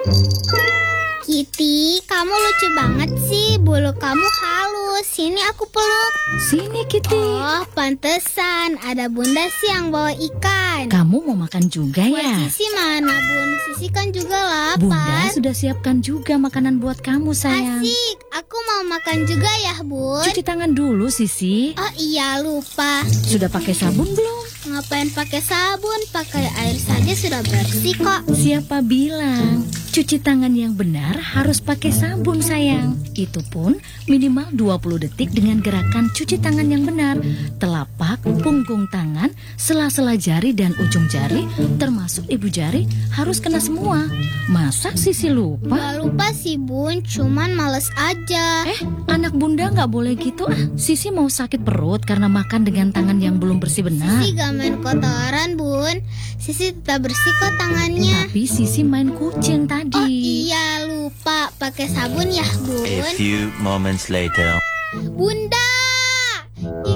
Kitty, kamu lucu banget sih. Bulu kamu halus. Sini aku peluk. Sini, Kitty. Oh, pantesan. Ada bunda sih yang bawa ikan. Kamu mau makan juga Buat ya? Sisi mana, Bun? Sisi kan juga lapar. Bunda sudah siapkan juga makanan buat kamu, sayang. Asik. Aku mau makan juga ya, Bun. Cuci tangan dulu, Sisi. Oh iya, lupa. Sudah pakai sabun belum? Ngapain pakai sabun? Pakai air saja sudah bersih kok. Siapa bilang? Cuci tangan yang benar harus pakai sabun, sayang. Itu pun minimal 20 detik dengan gerakan cuci tangan yang benar. Telapak, punggung tangan, sela-sela jari dan ujung jari, termasuk ibu jari, harus kena semua. Masa Sisi lupa? Gak lupa sih, Bun. Cuman males aja. Anak bunda nggak boleh gitu ah. Sisi mau sakit perut karena makan dengan tangan yang belum bersih benar. Sisi gak main kotoran, Bun. Sisi tetap bersih kok tangannya. Tapi Sisi main kucing tadi. Oh iya, lupa. Pakai sabun ya, A Bun. few moments later. Bunda!